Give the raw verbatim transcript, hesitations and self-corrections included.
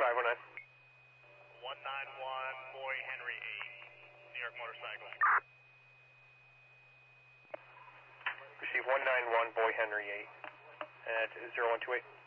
five one nine. one nine one, Boy Henry eight, New York Motorcycle. Receive one nine one, Boy Henry eight at zero one two eight.